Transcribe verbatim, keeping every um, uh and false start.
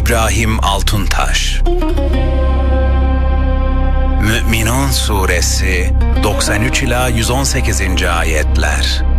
İbrahim Altuntaş. Mü'minun Suresi doksan üç ila yüz on sekizinci ayetler.